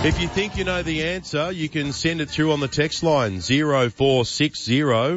If you think you know the answer, you can send it through on the text line 0460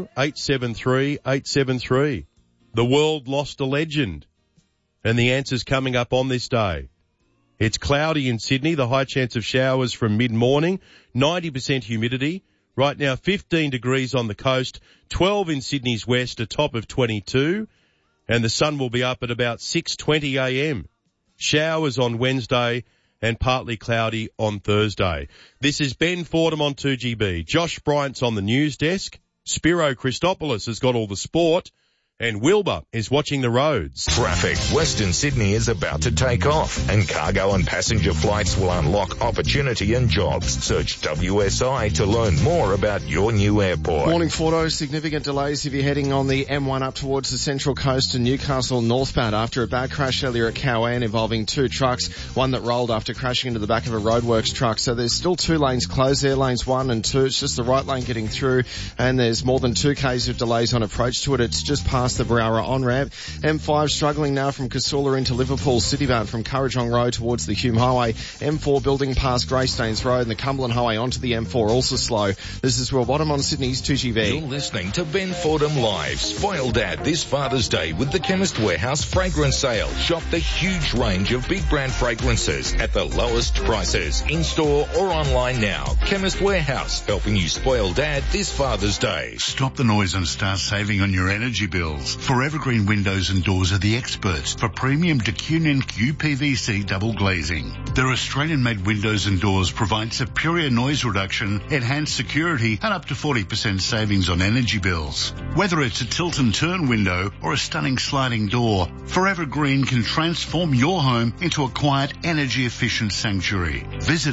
873 873. The world lost a legend, and the answer's coming up on this day. It's cloudy in Sydney, the high chance of showers from mid-morning, 90% humidity. Right now 15 degrees on the coast, 12 in Sydney's west, a top of 22, and the sun will be up at about 6:20 a.m. Showers on Wednesday and partly cloudy on Thursday. This is Ben Fordham on 2GB. Josh Bryant's on the news desk. Spiro Christopoulos has got all the sport. And Wilbur is watching the roads. Traffic. Western Sydney is about to take off, and cargo and passenger flights will unlock opportunity and jobs. Search WSI to learn more about your new airport. Morning, Fordo. Significant delays if you're heading on the M1 up towards the Central Coast and Newcastle northbound after a bad crash earlier at Cowan involving two trucks, one that rolled after crashing into the back of a roadworks truck. So there's still two lanes closed there, lanes 1 and 2. It's just the right lane getting through, and there's more than 2 k's of delays on approach to it. It's just past the Barara on-ramp. M5 struggling now from Casula into Liverpool, citybound from Currajong Road towards the Hume Highway. M4 building past Greystanes Road and the Cumberland Highway onto the M4 also slow. This is Will Bottom on Sydney's 2GB. You're listening to Ben Fordham Live. Spoil Dad this Father's Day with the Chemist Warehouse fragrance sale. Shop the huge range of big brand fragrances at the lowest prices, in-store or online now. Chemist Warehouse, helping you spoil Dad this Father's Day. Stop the noise and start saving on your energy bills. Forever Green Windows and Doors are the experts for premium Decunion QPVC double glazing. Their Australian-made windows and doors provide superior noise reduction, enhanced security, and up to 40% savings on energy bills. Whether it's a tilt and turn window or a stunning sliding door, Forever Green can transform your home into a quiet, energy-efficient sanctuary. Visit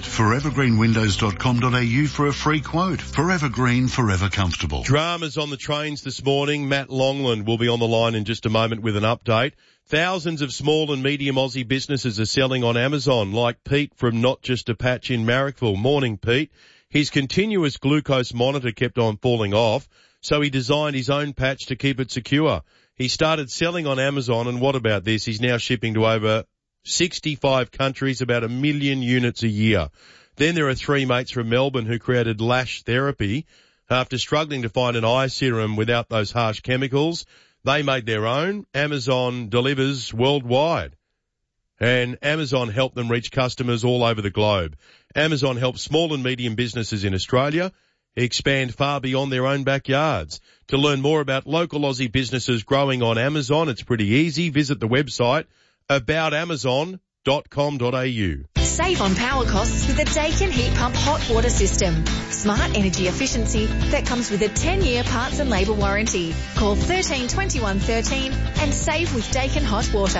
forevergreenwindows.com.au for a free quote. Forever Green, forever comfortable. Dramas on the trains this morning. Matt Longland will be on the line in just a moment with an update. Thousands of small and medium Aussie businesses are selling on Amazon, like Pete from Not Just a Patch in Marrickville. Morning, Pete. His continuous glucose monitor kept on falling off, so he designed his own patch to keep it secure. He started selling on Amazon, and what about this? He's now shipping to over 65 countries, about 1 million units a year. Then there are 3 mates from Melbourne who created Lash Therapy. After struggling to find an eye serum without those harsh chemicals, they made their own. Amazon delivers worldwide. And Amazon helped them reach customers all over the globe. Amazon helps small and medium businesses in Australia expand far beyond their own backyards. To learn more about local Aussie businesses growing on Amazon, it's pretty easy. Visit the website aboutamazon.com.au. Save on power costs with the Dakin Heat Pump Hot Water System. Smart energy efficiency that comes with a 10-year parts and labour warranty. Call 13 21 13 and save with Dakin Hot Water.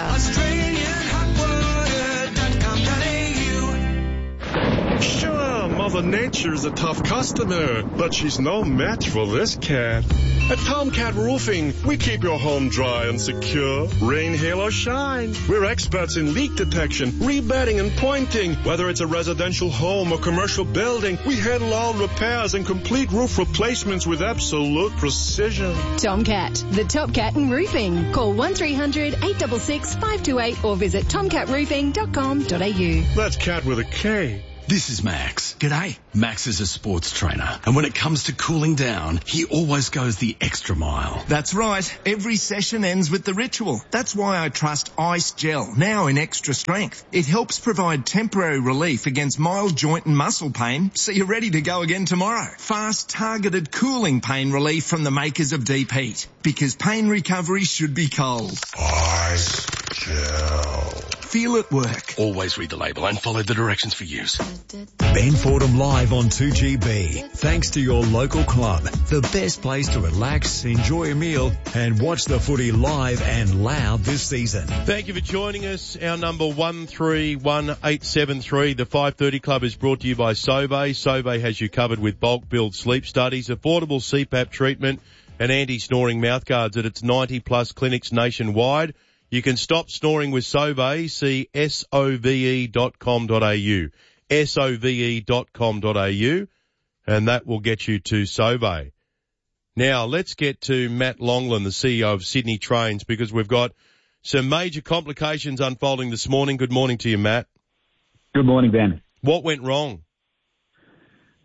Sure, Mother Nature's a tough customer, but she's no match for this cat. At Tomcat Roofing, we keep your home dry and secure. Rain, hail, or shine. We're experts in leak detection, rebedding, and pointing. Whether it's a residential home or commercial building, we handle all repairs and complete roof replacements with absolute precision. Tomcat, the top cat in roofing. Call 1300 866 528 or visit tomcatroofing.com.au. That's cat with a K. This is Max. G'day. Max is a sports trainer, and when it comes to cooling down, he always goes the extra mile. That's right. Every session ends with the ritual. That's why I trust Ice Gel, now in extra strength. It helps provide temporary relief against mild joint and muscle pain, so you're ready to go again tomorrow. Fast, targeted cooling pain relief from the makers of Deep Heat, because pain recovery should be cold. Ice Gel. Feel it work. Always read the label and follow the directions for use. Ben Fordham live on 2GB. Thanks to your local club. The best place to relax, enjoy a meal and watch the footy live and loud this season. Thank you for joining us. Our number 131873. The 5:30 Club is brought to you by Sauvé. Sauvé has you covered with bulk build sleep studies, affordable CPAP treatment and anti-snoring mouthguards at its 90-plus clinics nationwide. You can stop snoring with Sauvé. See sove.com.au. sove.com.au, and that will get you to Sauvé. Now, let's get to Matt Longland, the CEO of Sydney Trains, because we've got some major complications unfolding this morning. Good morning to you, Matt. Good morning, Ben. What went wrong?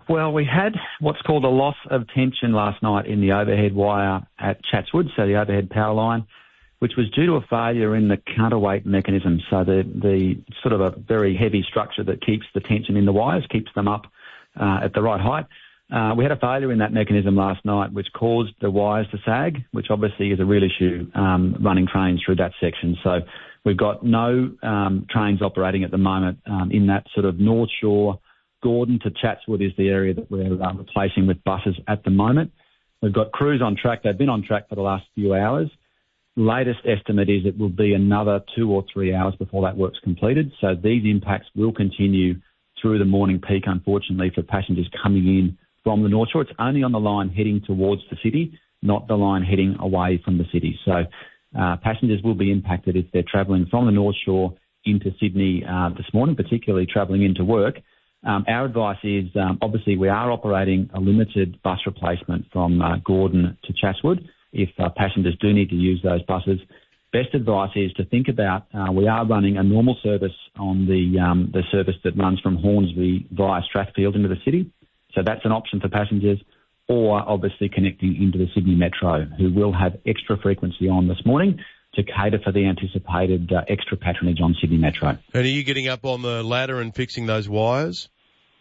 Well, we had what's called a loss of tension last night in the overhead wire at Chatswood, so the overhead power line, which was due to a failure in the counterweight mechanism. So the sort of a very heavy structure that keeps the tension in the wires, keeps them up at the right height. We had a failure in that mechanism last night, which caused the wires to sag, which obviously is a real issue running trains through that section. So we've got no trains operating at the moment in that sort of North Shore. Gordon to Chatswood is the area that we're replacing with buses at the moment. We've got crews on track. They've been on track for the last few hours. Latest estimate is it will be another 2 or 3 hours before that work's completed. So these impacts will continue through the morning peak, unfortunately, for passengers coming in from the North Shore. It's only on the line heading towards the city, not the line heading away from the city. So passengers will be impacted if they're travelling from the North Shore into Sydney this morning, particularly travelling into work. Our advice is, obviously, we are operating a limited bus replacement from Gordon to Chatswood if passengers do need to use those buses. Best advice is to think about, we are running a normal service on the service that runs from Hornsby via Strathfield into the city. So that's an option for passengers, or obviously connecting into the Sydney Metro, who will have extra frequency on this morning to cater for the anticipated extra patronage on Sydney Metro. And are you getting up on the ladder and fixing those wires?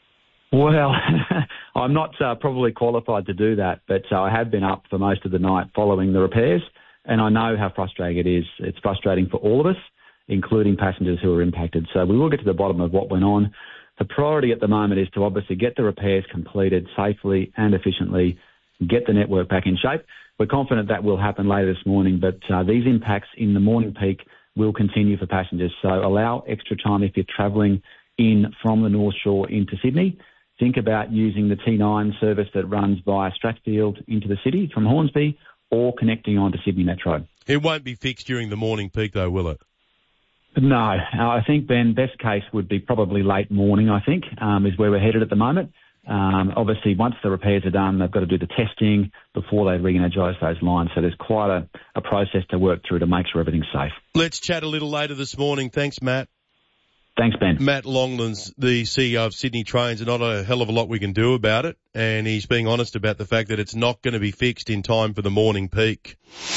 Well, I'm not probably qualified to do that, but I have been up for most of the night following the repairs, and I know how frustrating it is. It's frustrating for all of us, including passengers who are impacted. So we will get to the bottom of what went on. The priority at the moment is to obviously get the repairs completed safely and efficiently, get the network back in shape. We're confident that will happen later this morning, but these impacts in the morning peak will continue for passengers. So allow extra time if you're travelling in from the North Shore into Sydney. Think about using the T9 service that runs via Strathfield into the city from Hornsby, or connecting on to Sydney Metro. It won't be fixed during the morning peak though, will it? No. I think, Ben, best case would be probably late morning, I think, is where we're headed at the moment. Obviously, once the repairs are done, they've got to do the testing before they re-energise those lines. So there's quite a process to work through to make sure everything's safe. Let's chat a little later this morning. Thanks, Matt. Thanks, Ben. Matt Longland's the CEO of Sydney Trains, and not a hell of a lot we can do about it. And he's being honest about the fact that it's not going to be fixed in time for the morning peak.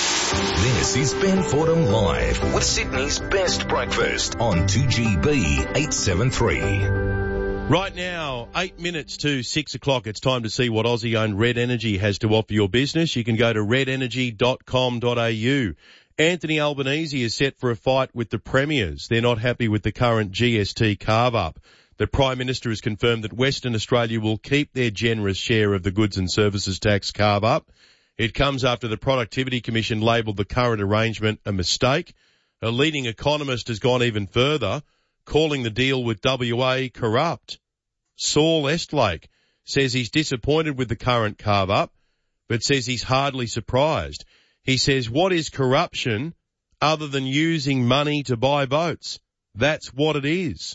This is Ben Fordham Live with Sydney's best breakfast on 2GB 873. Right now, 8 minutes to 6 o'clock. It's time to see what Aussie-owned Red Energy has to offer your business. You can go to redenergy.com.au. Anthony Albanese is set for a fight with the Premiers. They're not happy with the current GST carve-up. The Prime Minister has confirmed that Western Australia will keep their generous share of the goods and services tax carve-up. It comes after the Productivity Commission labelled the current arrangement a mistake. A leading economist has gone even further, calling the deal with WA corrupt. Saul Estlake says he's disappointed with the current carve-up, but says he's hardly surprised. He says, what is corruption other than using money to buy votes? That's what it is.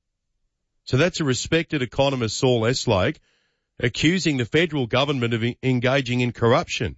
So that's a respected economist, Saul Estlake, accusing the federal government of engaging in corruption.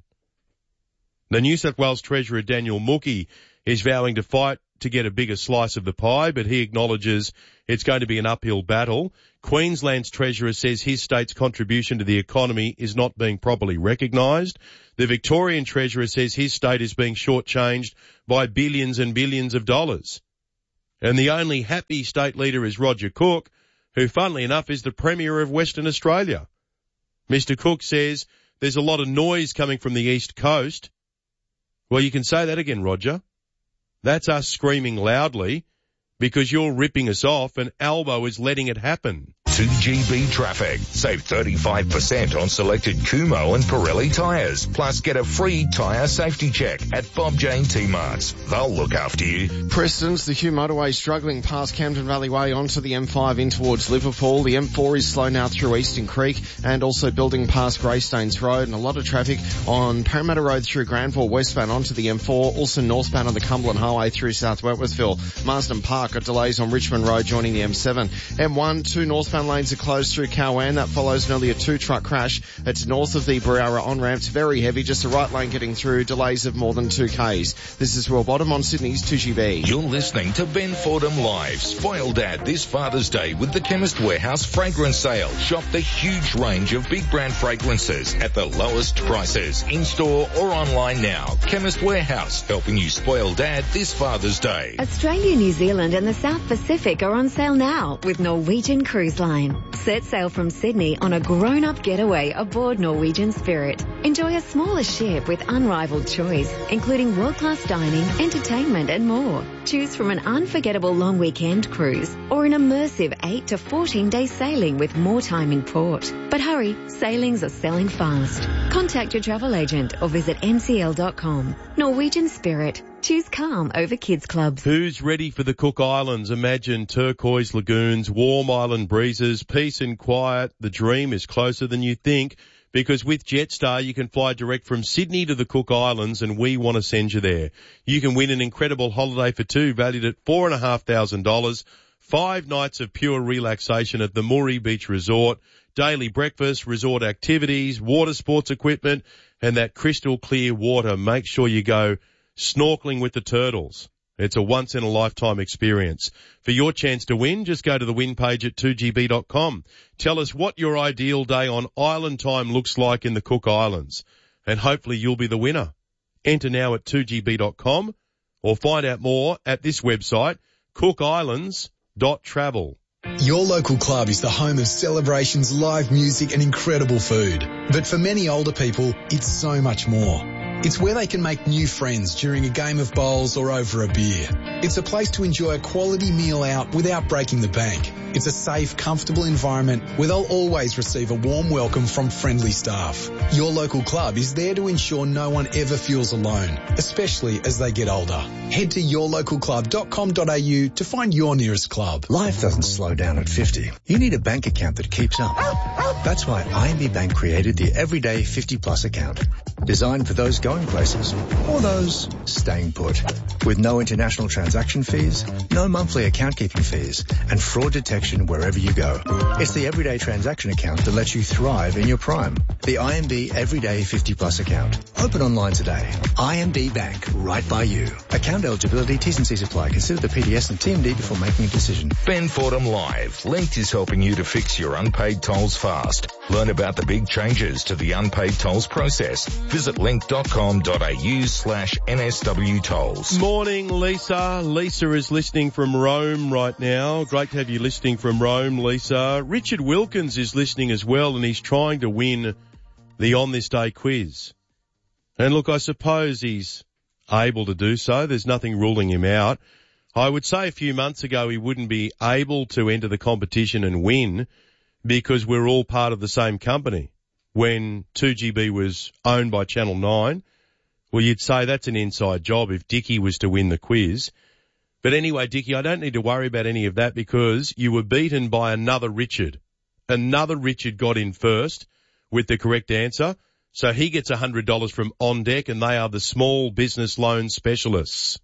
The New South Wales Treasurer, Daniel Mookie, is vowing to fight to get a bigger slice of the pie, but he acknowledges it's going to be an uphill battle. Queensland's Treasurer says his state's contribution to the economy is not being properly recognised. The Victorian Treasurer says his state is being shortchanged by billions and billions of dollars. And the only happy state leader is Roger Cook, who, funnily enough, is the Premier of Western Australia. Mr. Cook says there's a lot of noise coming from the East Coast. Well, you can say that again, Roger. That's us screaming loudly because you're ripping us off and Albo is letting it happen. 2GB traffic. Save 35% on selected Kumho and Pirelli tyres. Plus get a free tyre safety check at Bob Jane T-Marts. They'll look after you. Preston's the Hugh motorway struggling past Camden Valley Way onto the M5 in towards Liverpool. The M4 is slow now through Eastern Creek and also building past Greystanes Road, and a lot of traffic on Parramatta Road through Granville westbound onto the M4. Also northbound on the Cumberland Highway through South Wentworthville. Marsden Park got delays on Richmond Road joining the M7. M1 2 northbound Eastbound lanes are closed through Cowan. That follows an earlier 2-truck crash. It's north of the Barara on-ramps. Very heavy. Just the right lane getting through. Delays of more than 2 Ks. This is Will Bottom on Sydney's 2GB. You're listening to Ben Fordham Live. Spoil Dad this Father's Day with the Chemist Warehouse fragrance sale. Shop the huge range of big brand fragrances at the lowest prices. In-store or online now. Chemist Warehouse, helping you spoil Dad this Father's Day. Australia, New Zealand and the South Pacific are on sale now with Norwegian Cruise Line. Set sail from Sydney on a grown-up getaway aboard Norwegian Spirit. Enjoy a smaller ship with unrivaled choice, including world-class dining, entertainment and more. Choose from an unforgettable long weekend cruise or an immersive 8 to 14-day sailing with more time in port. But hurry, sailings are selling fast. Contact your travel agent or visit ncl.com. Norwegian Spirit. Choose calm over kids clubs. Who's ready for the Cook Islands? Imagine turquoise lagoons, warm island breezes, peace and quiet. The dream is closer than you think, because with Jetstar you can fly direct from Sydney to the Cook Islands, and we want to send you there. You can win an incredible holiday for 2 valued at $4,500, 5 nights of pure relaxation at the Murray Beach Resort, daily breakfast, resort activities, water sports equipment, and that crystal clear water. Make sure you go snorkeling with the turtles. It's a once-in-a-lifetime experience. For your chance to win, just go to the win page at 2gb.com. Tell us what your ideal day on island time looks like in the Cook Islands, and hopefully you'll be the winner. Enter now at 2gb.com or find out more at this website, cookislands.travel. Your local club is the home of celebrations, live music and incredible food. But for many older people, it's so much more. It's where they can make new friends during a game of bowls or over a beer. It's a place to enjoy a quality meal out without breaking the bank. It's a safe, comfortable environment where they'll always receive a warm welcome from friendly staff. Your local club is there to ensure no one ever feels alone, especially as they get older. Head to yourlocalclub.com.au to find your nearest club. Life doesn't slow down at 50. You need a bank account that keeps up. That's why IMB Bank created the Everyday 50 Plus account, designed for those going places or those staying put. With no international transaction fees, no monthly account keeping fees, and fraud detection wherever you go. It's the Everyday Transaction account that lets you thrive in your prime. The IMB Everyday 50 Plus account. Open online today. IMB Bank, right by you. Account eligibility, T's and C's apply. Consider the PDS and TMD before making a decision. Ben Fordham Live. Link is helping you to fix your unpaid tolls fast. Learn about the big changes to the unpaid tolls process. Visit link.com.au/NSW tolls. Morning, Lisa. Lisa is listening from Rome right now. Great to have you listening from Rome, Lisa. Richard Wilkins is listening as well, and he's trying to win the On This Day quiz. And look, I suppose he's able to do so. There's nothing ruling him out. I would say a few months ago he wouldn't be able to enter the competition and win because we're all part of the same company. When 2GB was owned by Channel 9, well, you'd say that's an inside job if Dickie was to win the quiz. But anyway, Dickie, I don't need to worry about any of that because you were beaten by another Richard. Another Richard got in first with the correct answer. So he gets $100 from On Deck, and they are the small business loan specialists.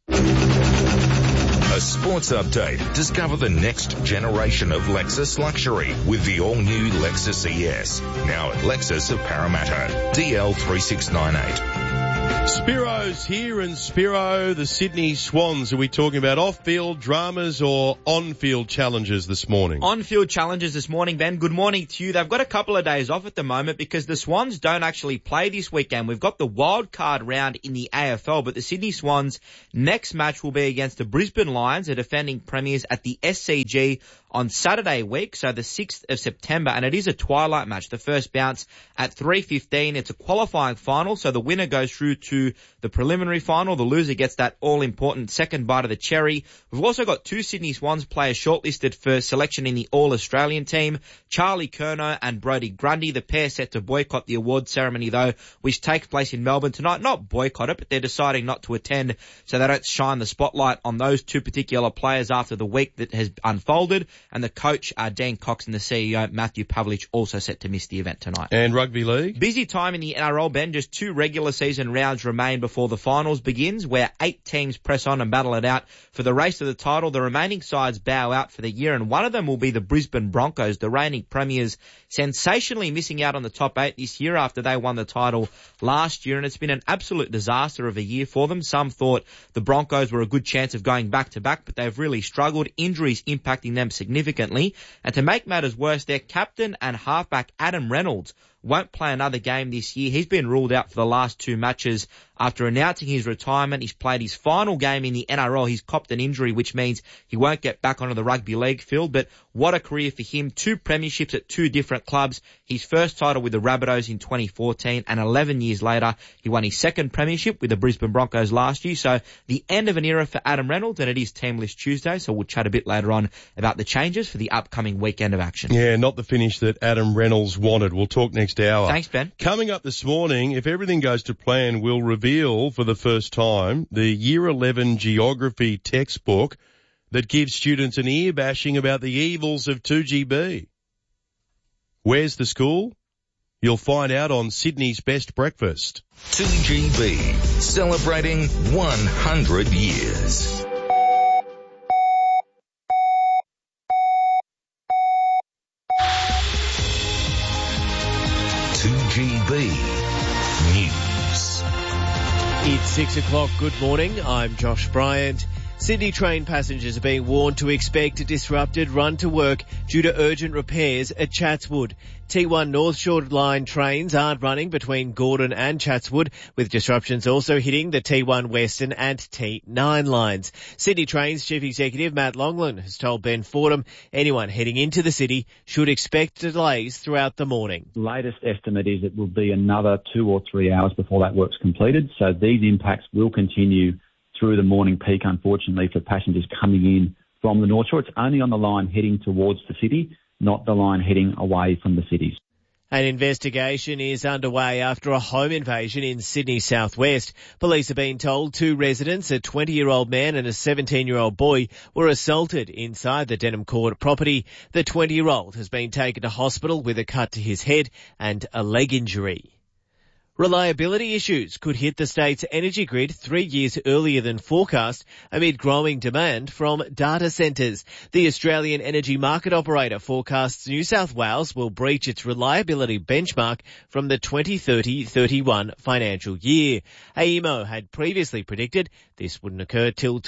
A sports update. Discover the next generation of Lexus luxury with the all-new Lexus ES. Now at Lexus of Parramatta. DL3698. Spiro's here, and Spiro, the Sydney Swans. Are we talking about off-field dramas or on-field challenges this morning? On-field challenges this morning, Ben. Good morning to you. They've got a couple of days off at the moment because the Swans don't actually play this weekend. We've got the wild card round in the AFL, but the Sydney Swans' next match will be against the Brisbane Lions, the defending premiers, at the SCG on Saturday week, so the 6th of September, and it is a twilight match. The first bounce at 3:15. It's a qualifying final, so the winner goes through to the preliminary final. The loser gets that all-important second bite of the cherry. We've also got 2 Sydney Swans players shortlisted for selection in the All-Australian team, Charlie Curnow and Brodie Grundy. The pair set to boycott the award ceremony, though, which takes place in Melbourne tonight. Not boycott it, but they're deciding not to attend so they don't shine the spotlight on those 2 particular players after the week that has unfolded. And the coach, Dean Cox, and the CEO, Matthew Pavlich, also set to miss the event tonight. And rugby league? Busy time in the NRL, Ben. Just 2 regular season rounds rounds remain before the finals begins, where 8 teams press on and battle it out for the race to the title. The remaining sides bow out for the year, and one of them will be the Brisbane Broncos, the reigning premiers, sensationally missing out on the top 8 this year after they won the title last year, and it's been an absolute disaster of a year for them. Some thought the Broncos were a good chance of going back-to-back, but they've really struggled, injuries impacting them significantly. And to make matters worse, their captain and halfback Adam Reynolds won't play another game this year. He's been ruled out for the last 2 matches after announcing his retirement. He's played his final game in the NRL. He's copped an injury, which means he won't get back onto the rugby league field. But what a career for him. 2 premierships at 2 different clubs. His first title with the Rabbitohs in 2014, and 11 years later, he won his second premiership with the Brisbane Broncos last year. So the end of an era for Adam Reynolds, and it is Team List Tuesday, so we'll chat a bit later on about the changes for the upcoming weekend of action. Yeah, not the finish that Adam Reynolds wanted. We'll talk next hour. Thanks, Ben. Coming up this morning, if everything goes to plan, we'll reveal for the first time the Year 11 Geography textbook that gives students an ear bashing about the evils of 2GB. Where's the school? You'll find out on Sydney's Best Breakfast. 2GB, celebrating 100 years. News. It's 6 o'clock. Good morning. I'm Josh Bryant. Sydney train passengers are being warned to expect a disrupted run to work due to urgent repairs at Chatswood. T1 North Shore Line trains aren't running between Gordon and Chatswood, with disruptions also hitting the T1 Western and T9 lines. Sydney Trains Chief Executive Matt Longland has told Ben Fordham anyone heading into the city should expect delays throughout the morning. Latest estimate is it will be another 2 or 3 hours before that work's completed, so these impacts will continue through the morning peak, unfortunately, for passengers coming in from the North Shore. It's only on the line heading towards the city, not the line heading away from the cities. An investigation is underway after a home invasion in Sydney southwest. Police have been told 2 residents, a 20-year-old man and a 17-year-old boy, were assaulted inside the Denham Court property. The 20-year-old has been taken to hospital with a cut to his head and a leg injury. Reliability issues could hit the state's energy grid 3 years earlier than forecast amid growing demand from data centres. The Australian Energy Market Operator forecasts New South Wales will breach its reliability benchmark from the 2030-31 financial year. AEMO had previously predicted this wouldn't occur till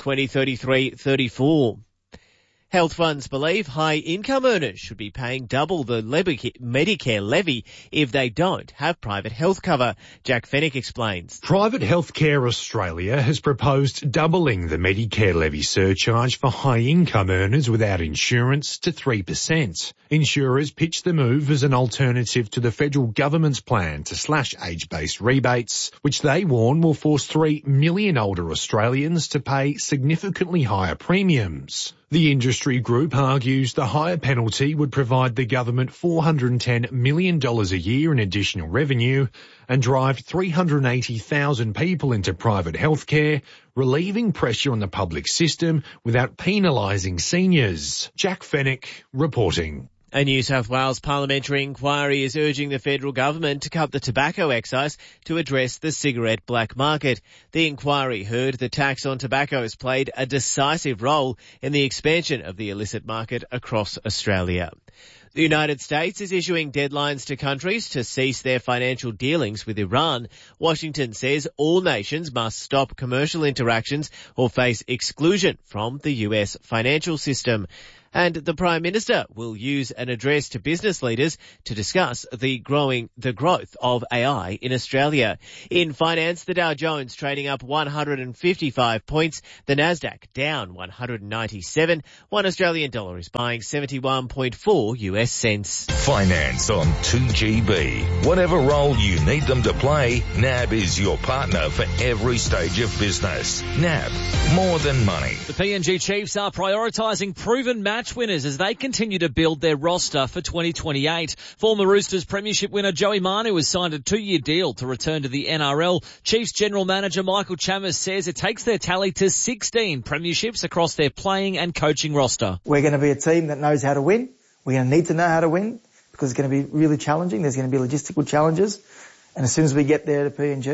2033-34. Health funds believe high-income earners should be paying double the Medicare levy if they don't have private health cover. Jack Fennick explains. Private Healthcare Australia has proposed doubling the Medicare levy surcharge for high-income earners without insurance to 3%. Insurers pitch the move as an alternative to the federal government's plan to slash age-based rebates, which they warn will force 3 million older Australians to pay significantly higher premiums. The industry group argues the higher penalty would provide the government $410 million a year in additional revenue and drive 380,000 people into private healthcare, relieving pressure on the public system without penalising seniors. Jack Fennick reporting. A New South Wales parliamentary inquiry is urging the federal government to cut the tobacco excise to address the cigarette black market. The inquiry heard the tax on tobacco has played a decisive role in the expansion of the illicit market across Australia. The United States is issuing deadlines to countries to cease their financial dealings with Iran. Washington says all nations must stop commercial interactions or face exclusion from the US financial system. And the Prime Minister will use an address to business leaders to discuss the growth of AI in Australia. In finance, the Dow Jones trading up 155 points, the Nasdaq down 197. $1 Australian dollar is buying 71.4 US cents. Finance on 2GB. Whatever role you need them to play, NAB is your partner for every stage of business. NAB, more than money. The PNG Chiefs are prioritising proven match winners as they continue to build their roster for 2028. Former Roosters premiership winner Joey Manu has signed a 2-year deal to return to the NRL. Chiefs General Manager Michael Chalmers says it takes their tally to 16 premierships across their playing and coaching roster. We're going to be a team that knows how to win. We're going to need to know how to win because it's going to be really challenging. There's going to be logistical challenges. And as soon as we get there to PNG,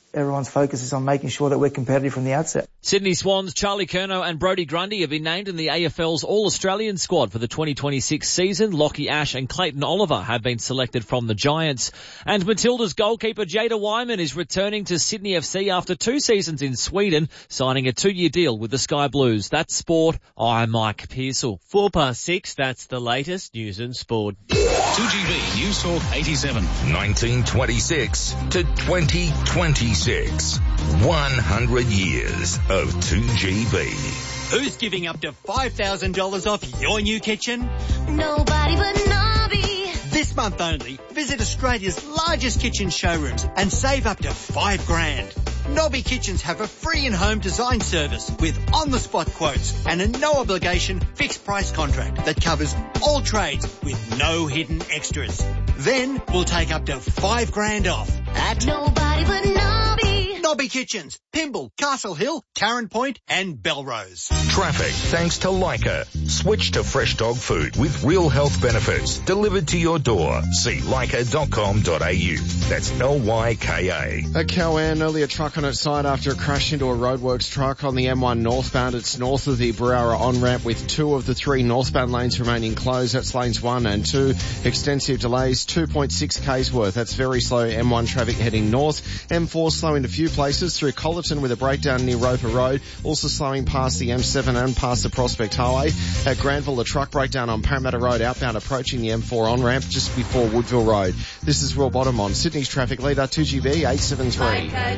everyone's focus is on making sure that we're competitive from the outset. Sydney Swans Charlie Curnow and Brodie Grundy have been named in the AFL's All-Australian squad for the 2026 season. Lockie Ash and Clayton Oliver have been selected from the Giants. And Matilda's goalkeeper Jada Wyman is returning to Sydney FC after 2 seasons in Sweden, signing a 2-year deal with the Sky Blues. That's sport. I'm Mike Pearsall. 6:04, that's the latest news and sport. 2GB News Talk 87. 1926 to 2026. 100 years of 2GB. Who's giving up to $5,000 off your new kitchen? Nobody but Nobby. This month only, visit Australia's largest kitchen showrooms and save up to $5,000. Nobby Kitchens have a free in-home design service with on-the-spot quotes and a no-obligation fixed-price contract that covers all trades with no hidden extras. Then we'll take up to $5,000 off at Nobody but Nobby. Nobby Kitchens, Pymble, Castle Hill, Karen Point and Belrose. Traffic thanks to Leica. Switch to fresh dog food with real health benefits delivered to your door. See leica.com.au. That's Lyka. At Cowan, earlier truck on its side after it crashed into a roadworks truck on the M1 northbound. It's north of the Barara on-ramp with 2 of the 3 northbound lanes remaining closed. That's lanes 1 and 2. Extensive delays, 2.6 k's worth. That's very slow M1 traffic heading north. M4 slowing a few places through Collerton with a breakdown near Roper Road. Also slowing past the M7 and past the Prospect Highway. At Granville, a truck breakdown on Parramatta Road outbound approaching the M4 on-ramp just before Woodville Road. This is Will Bottom on Sydney's traffic leader, 2GB 873.